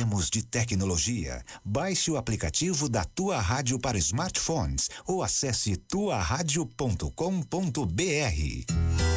Falemos de tecnologia. Baixe o aplicativo da Tua Rádio para smartphones ou acesse tuaradio.com.br.